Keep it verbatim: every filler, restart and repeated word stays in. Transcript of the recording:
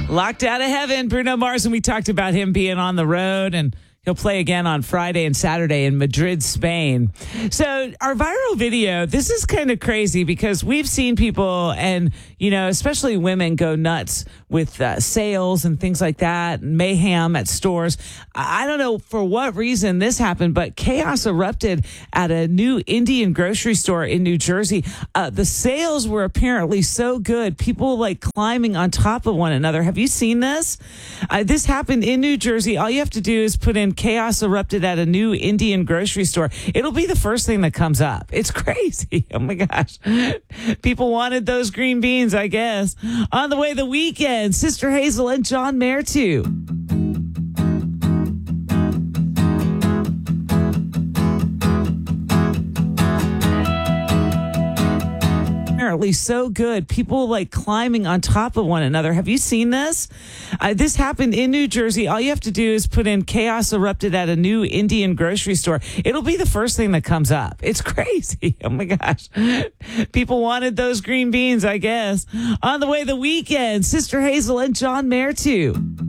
Locked out of heaven, Bruno Mars, and we talked about him being on the road, and he'll play again on Friday and Saturday in Madrid, Spain. So our viral video, this is kind of crazy because we've seen people and, you know, especially women go nuts with uh, sales and things like that, mayhem at stores. I don't know for what reason this happened, but chaos erupted at a new Indian grocery store in New Jersey. Uh, the sales were apparently so good. People like climbing on top of one another. Have you seen this? Uh, this happened in New Jersey. All you have to do is put in chaos erupted at a new Indian grocery store. It'll be the first thing that comes up. It's crazy. Oh my gosh. People wanted those green beans, I guess. On the way, The Weeknd, Sister Hazel, and John Mayer too. Apparently so good. People like climbing on top of one another. Have you seen this? Uh, this happened in New Jersey. All you have to do is put in chaos erupted at a new Indian grocery store. It'll be the first thing that comes up. It's crazy. Oh my gosh. People wanted those green beans, I guess. On the way, The Weeknd, Sister Hazel, and John Mayer too.